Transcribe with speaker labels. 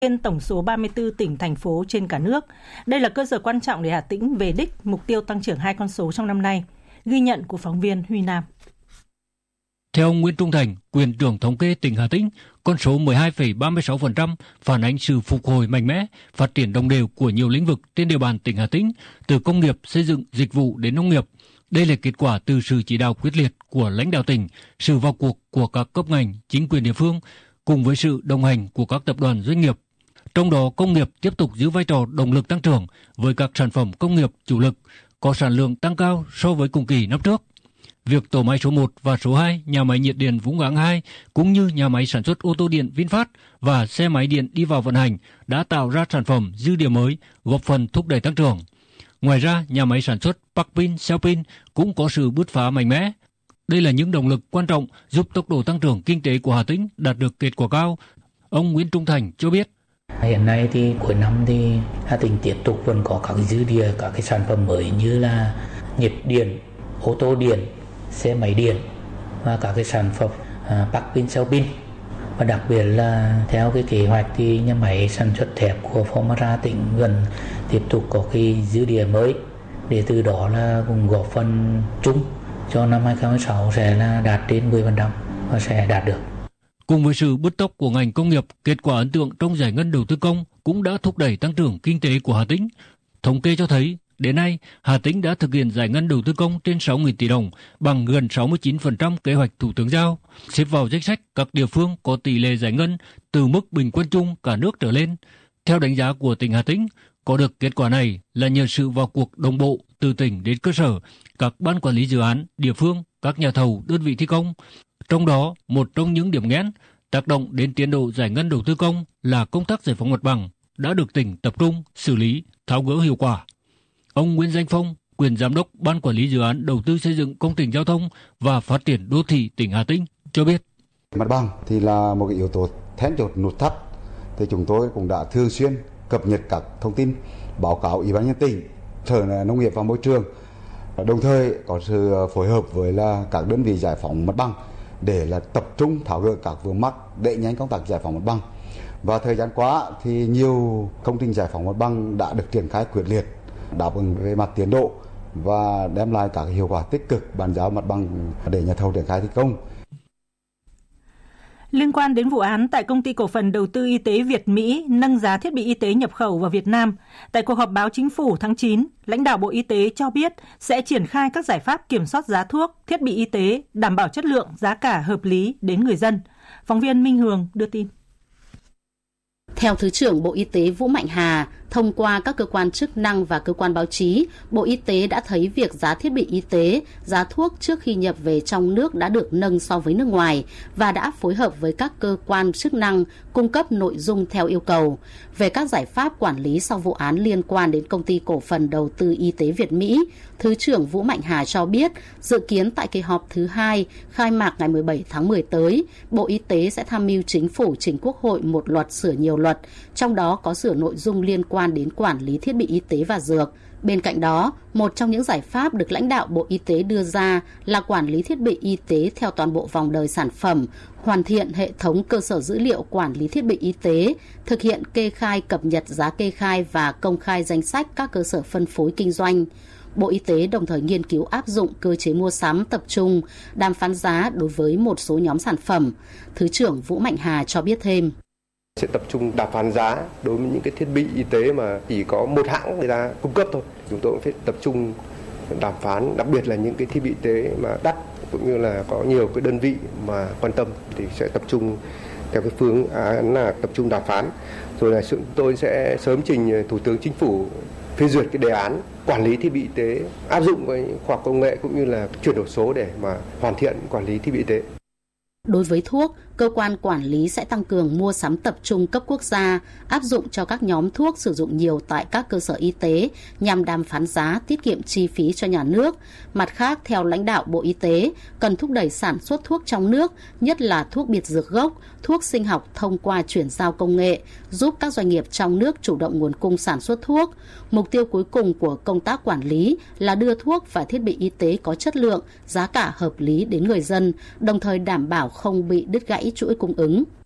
Speaker 1: trên tổng số 34 tỉnh, thành phố trên cả nước. Đây là cơ sở quan trọng để Hà Tĩnh về đích mục tiêu tăng trưởng 2 con số trong năm nay. Ghi nhận của phóng viên Huy Nam.
Speaker 2: Theo ông Nguyễn Trung Thành, quyền trưởng thống kê tỉnh Hà Tĩnh, con số 12,36% phản ánh sự phục hồi mạnh mẽ, phát triển đồng đều của nhiều lĩnh vực trên địa bàn tỉnh Hà Tĩnh, từ công nghiệp, xây dựng, dịch vụ đến nông nghiệp. Đây là kết quả từ sự chỉ đạo quyết liệt của lãnh đạo tỉnh, sự vào cuộc của các cấp ngành, chính quyền địa phương, cùng với sự đồng hành của các tập đoàn doanh nghiệp. Trong đó, công nghiệp tiếp tục giữ vai trò động lực tăng trưởng với các sản phẩm công nghiệp chủ lực, có sản lượng tăng cao so với cùng kỳ năm trước. Việc tổ máy số 1 và số 2, nhà máy nhiệt điện Vũng Áng 2, cũng như nhà máy sản xuất ô tô điện VinFast và xe máy điện đi vào vận hành đã tạo ra sản phẩm dư địa mới, góp phần thúc đẩy tăng trưởng. Ngoài ra, nhà máy sản xuất Park Pin, Seo Pin cũng có sự bứt phá mạnh mẽ. Đây là những động lực quan trọng giúp tốc độ tăng trưởng kinh tế của Hà Tĩnh đạt được kết quả cao. Ông Nguyễn Trung Thành cho biết.
Speaker 3: Hiện nay thì cuối năm thì Hà Tĩnh tiếp tục vẫn có các dư địa, các cái sản phẩm mới như là nhiệt điện, ô tô điện, xe máy điện và các cái sản phẩm Park Pin, Seo Pin. Và đặc biệt là theo cái kế hoạch thì nhà máy sản xuất thép của Phongmosa tỉnh gần tiếp tục có cái dư địa mới, để từ đó là cùng góp phần chung cho năm 2016 sẽ là đạt đến 10% và sẽ đạt được.
Speaker 2: Cùng với sự bứt tốc của ngành công nghiệp, kết quả ấn tượng trong giải ngân đầu tư công cũng đã thúc đẩy tăng trưởng kinh tế của Hà Tĩnh. Thống kê cho thấy, đến nay, Hà Tĩnh đã thực hiện giải ngân đầu tư công trên 6.000 tỷ đồng, bằng gần 69% kế hoạch Thủ tướng giao, xếp vào danh sách các địa phương có tỷ lệ giải ngân từ mức bình quân chung cả nước trở lên. Theo đánh giá của tỉnh Hà Tĩnh, có được kết quả này là nhờ sự vào cuộc đồng bộ từ tỉnh đến cơ sở, các ban quản lý dự án, địa phương, các nhà thầu, đơn vị thi công. Trong đó, một trong những điểm nghẽn tác động đến tiến độ giải ngân đầu tư công là công tác giải phóng mặt bằng đã được tỉnh tập trung xử lý, tháo gỡ hiệu quả. Ông Nguyễn Danh Phong, quyền giám đốc Ban quản lý dự án đầu tư xây dựng công trình giao thông và phát triển đô thị tỉnh Hà Tĩnh cho biết.
Speaker 4: Mặt bằng thì là một cái yếu tố then chốt nút thắt, thì chúng tôi cũng đã thường xuyên cập nhật các thông tin, báo cáo Ủy ban nhân tỉnh, Sở Nông nghiệp và Môi trường, đồng thời có sự phối hợp với là các đơn vị giải phóng mặt bằng để là tập trung tháo gỡ các vướng mắc, đẩy nhanh công tác giải phóng mặt bằng. Và thời gian qua thì nhiều công trình giải phóng mặt bằng đã được triển khai quyết liệt, đáp ứng về mặt tiến độ và đem lại các hiệu quả tích cực, bàn giao mặt bằng để nhà thầu triển khai thi công.
Speaker 1: Liên quan đến vụ án tại Công ty Cổ phần Đầu tư Y tế Việt Mỹ nâng giá thiết bị y tế nhập khẩu vào Việt Nam, tại cuộc họp báo chính phủ tháng 9, lãnh đạo Bộ Y tế cho biết sẽ triển khai các giải pháp kiểm soát giá thuốc, thiết bị y tế, đảm bảo chất lượng, giá cả hợp lý đến người dân. Phóng viên Minh Hường đưa tin.
Speaker 5: Theo Thứ trưởng Bộ Y tế Vũ Mạnh Hà, thông qua các cơ quan chức năng và cơ quan báo chí, Bộ Y tế đã thấy việc giá thiết bị y tế, giá thuốc trước khi nhập về trong nước đã được nâng so với nước ngoài và đã phối hợp với các cơ quan chức năng cung cấp nội dung theo yêu cầu. Về các giải pháp quản lý sau vụ án liên quan đến Công ty Cổ phần Đầu tư Y tế Việt Mỹ, Thứ trưởng Vũ Mạnh Hà cho biết, dự kiến tại kỳ họp thứ 2 khai mạc ngày 17 tháng 10 tới, Bộ Y tế sẽ tham mưu Chính phủ trình Quốc hội một luật sửa nhiều luật, trong đó có sửa nội dung liên quan đến quản lý thiết bị y tế và dược. Bên cạnh đó, một trong những giải pháp được lãnh đạo Bộ Y tế đưa ra là quản lý thiết bị y tế theo toàn bộ vòng đời sản phẩm, hoàn thiện hệ thống cơ sở dữ liệu quản lý thiết bị y tế, thực hiện kê khai cập nhật giá kê khai và công khai danh sách các cơ sở phân phối kinh doanh. Bộ Y tế đồng thời nghiên cứu áp dụng cơ chế mua sắm tập trung, đàm phán giá đối với một số nhóm sản phẩm. Thứ trưởng Vũ Mạnh Hà cho biết thêm.
Speaker 6: Sẽ tập trung đàm phán giá đối với những cái thiết bị y tế mà chỉ có một hãng người ta cung cấp thôi. Chúng tôi cũng phải tập trung đàm phán, đặc biệt là những cái thiết bị y tế mà đắt cũng như là có nhiều cái đơn vị mà quan tâm thì sẽ tập trung theo cái phương án là tập trung đàm phán. Rồi là chúng tôi sẽ sớm trình Thủ tướng Chính phủ phê duyệt cái đề án quản lý thiết bị y tế áp dụng với khoa học công nghệ cũng như là chuyển đổi số để mà hoàn thiện quản lý thiết bị y tế.
Speaker 5: Đối với thuốc, cơ quan quản lý sẽ tăng cường mua sắm tập trung cấp quốc gia, áp dụng cho các nhóm thuốc sử dụng nhiều tại các cơ sở y tế nhằm đàm phán giá, tiết kiệm chi phí cho nhà nước. Mặt khác, theo lãnh đạo Bộ Y tế, cần thúc đẩy sản xuất thuốc trong nước, nhất là thuốc biệt dược gốc, thuốc sinh học thông qua chuyển giao công nghệ, giúp các doanh nghiệp trong nước chủ động nguồn cung sản xuất thuốc. Mục tiêu cuối cùng của công tác quản lý là đưa thuốc và thiết bị y tế có chất lượng, giá cả hợp lý đến người dân, đồng thời đảm bảo không bị đứt gãy chuỗi cung ứng.